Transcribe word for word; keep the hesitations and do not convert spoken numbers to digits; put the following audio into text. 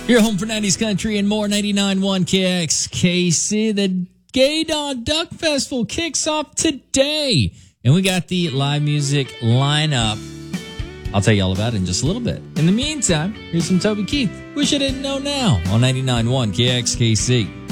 Your home for nineties country and more. ninety-nine point one K X K C. The Gay Dog Duck Festival kicks off today. And we got the live music lineup. I'll tell you all about it in just a little bit. In the meantime, here's some Toby Keith. Wish I Didn't Know Now on ninety-nine point one K X K C.